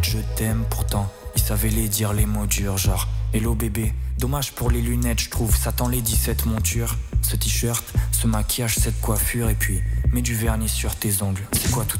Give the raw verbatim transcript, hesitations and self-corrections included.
Je t'aime pourtant, il savait les dire les mots durs, genre hello bébé, dommage pour les lunettes, je trouve, ça t'enlaidit cette monture. Ce t-shirt, ce maquillage, cette coiffure, et puis mets du vernis sur tes ongles. C'est quoi tout